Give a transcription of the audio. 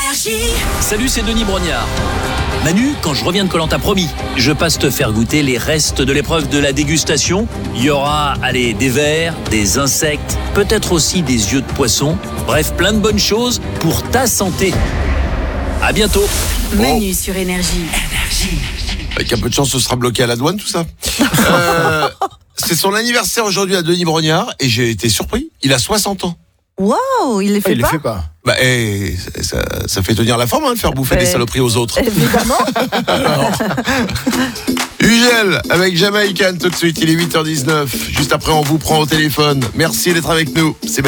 Salut, c'est Denis Brognard. Manu, quand je reviens de Koh-Lanta, promis, je passe te faire goûter les restes de l'épreuve de la dégustation. Il y aura, des vers, des insectes, peut-être aussi des yeux de poisson. Bref, plein de bonnes choses pour ta santé. À bientôt. Manu sur Énergie. Avec un peu de chance, ce sera bloqué à la douane, tout ça. C'est son anniversaire aujourd'hui à Denis Brognard et j'ai été surpris. Il a 60 ans. Waouh, il les fait pas. Bah, ça fait tenir la forme, de faire bouffer des saloperies aux autres. Évidemment. Alors. Ugel avec Jamaïcaine tout de suite. Il est 8h19. Juste après, on vous prend au téléphone. Merci d'être avec nous. C'est